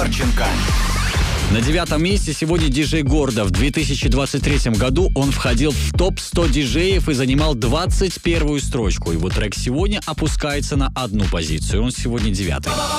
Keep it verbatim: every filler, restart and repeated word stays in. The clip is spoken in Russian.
Марченко. На девятом месте сегодня диджей Гордо. В две тысячи двадцать третьем году он входил в топ сто диджеев и занимал двадцать первую строчку. Его трек сегодня опускается на одну позицию. Он сегодня девятый.